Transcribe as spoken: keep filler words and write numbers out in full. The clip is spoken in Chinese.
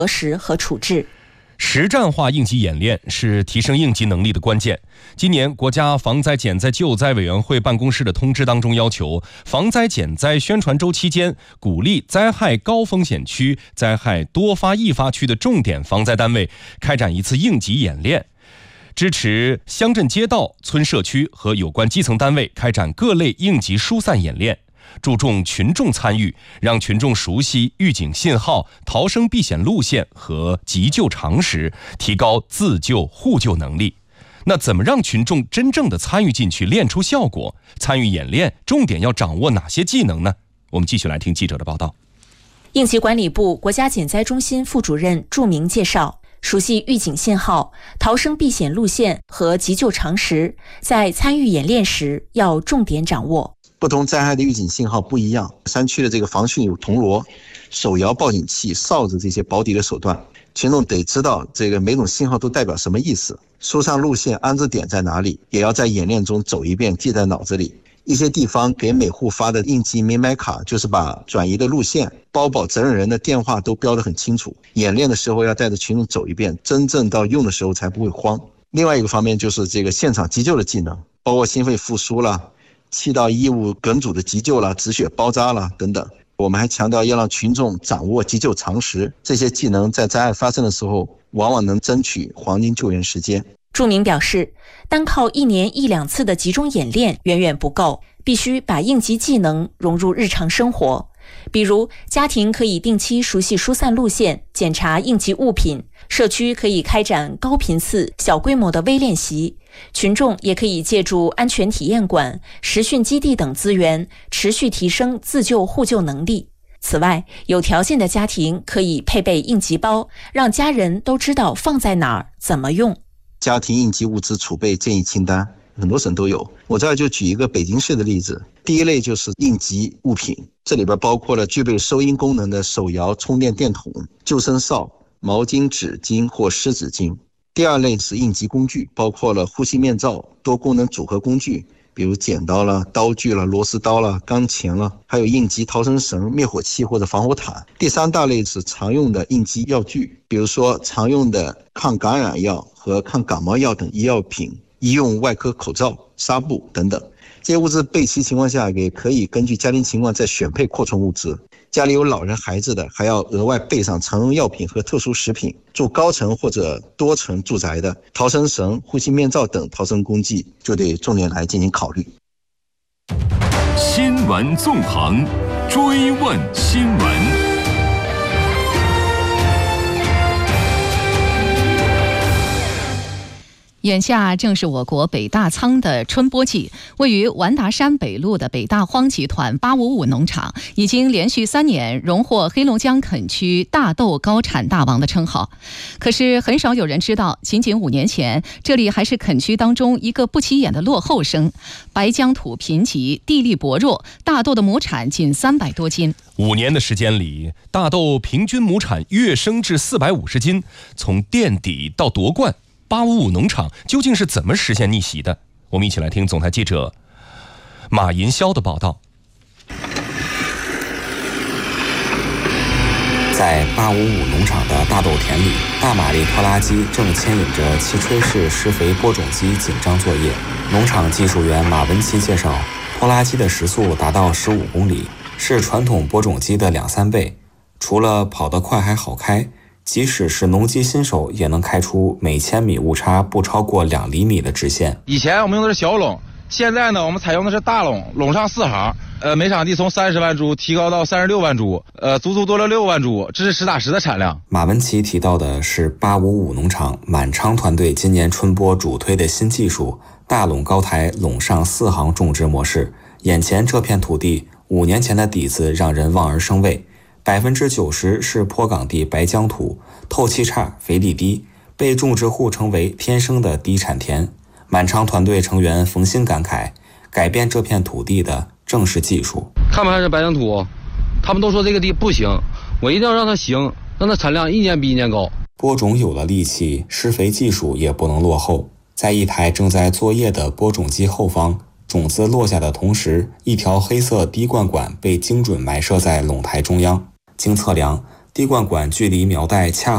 核实和处置。 实战化应急演练是提升应急能力的关键。今年国家防灾减灾救灾委员会办公室的通知当中要求，防灾减灾宣传周期间，鼓励灾害高风险区、灾害多发易发区的重点防灾单位开展一次应急演练，支持乡镇街道、村社区和有关基层单位开展各类应急疏散演练，注重群众参与，让群众熟悉预警信号、逃生避险路线和急救常识，提高自救互救能力。那怎么让群众真正的参与进去，练出效果？参与演练重点要掌握哪些技能呢？我们继续来听记者的报道。 应急管理部国家减灾中心副主任祝明介绍，熟悉预警信号、逃生避险路线和急救常识，在参与演练时要重点掌握。 不同灾害的预警信号不一样，山区的这个防汛有铜锣、手摇报警器、哨子这些保底的手段，群众得知道这个每种信号都代表什么意思，疏散路线安置点在哪里，也要在演练中走一遍，记在脑子里。一些地方给每户发的应急明白卡，就是把转移的路线、包保责任人的电话都标得很清楚。演练的时候要带着群众走一遍，真正到用的时候才不会慌。另外一个方面就是这个现场急救的技能，包括心肺复苏啦、气道异物梗阻的急救啦、止血包扎啦等等。我们还强调要让群众掌握急救常识，这些技能在灾害发生的时候往往能争取黄金救援时间。 祝明表示，单靠一年一两次的集中演练远远不够，必须把应急技能融入日常生活。比如，家庭可以定期熟悉疏散路线，检查应急物品；社区可以开展高频次、小规模的微练习；群众也可以借助安全体验馆、实训基地等资源，持续提升自救互救能力。此外，有条件的家庭可以配备应急包，让家人都知道放在哪儿、怎么用。 家庭应急物资储备建议清单，很多省都有。我这儿就举一个北京市的例子。第一类就是应急物品，这里边包括了具备收音功能的手摇充电电筒、救生哨、毛巾、纸巾或湿纸巾。第二类是应急工具，包括了呼吸面罩、多功能组合工具，比如剪刀啦、刀具啦、螺丝刀啦、钢钳啦，还有应急逃生绳、灭火器或者防火毯。第三大类是常用的应急药具，比如说常用的抗感染药和抗感冒药等医药品、医用外科口罩、纱布等等。这些物资备齐情况下，也可以根据家庭情况再选配扩充物资。家里有老人孩子的，还要额外备上常用药品和特殊食品。住高层或者多层住宅的，逃生绳、呼吸面罩等逃生工具就得重点来进行考虑。 新闻纵横，追问新闻。 眼下正是我国北大仓的春播季，位于完达山北路的北大荒集团八五五农场已经连续三年荣获黑龙江垦区大豆高产大王的称号。可是很少有人知道，仅仅五年前，这里还是垦区当中一个不起眼的落后生。白疆土贫瘠，地力薄弱，大豆的亩产仅三百多斤。 五年的时间里，大豆平均亩产跃升至四百五十斤，从垫底到夺冠。八五五农场究竟是怎么实现逆袭的？我们一起来听总台记者马银霄的报道。 在八五五农场的大豆田里，大马力拖拉机正牵引着气吹式施肥播种机紧张作业。农场技术员马文琪介绍，拖拉机的时速达到十五公里，是传统播种机的两三倍。除了跑得快还好开，即使是农机新手也能开出每千米误差不超过两厘米的直线。 以前我们用的是小垄，现在呢我们采用的是大垄，垄上四行，呃，每场地从三十万株提高到三十六万株，呃，足足多了六万株，这是实打实的产量。 马文琪提到的是八五五农场满昌团队今年春播主推的新技术——大垄高台垄上四行种植模式。眼前这片土地，五年前的底子让人望而生畏。百分之九十是坡岗地白浆土，透气差，肥力低，被种植户称为天生的低产田。满昌团队成员冯鑫感慨，改变这片土地的正是技术。 看不看这白浆土？他们都说这个地不行，我一定要让它行，让它产量一年比一年高。 播种有了力气，施肥技术也不能落后。在一台正在作业的播种机后方，种子落下的同时，一条黑色滴灌管被精准埋设在垄台中央。经测量，滴灌管距离苗袋恰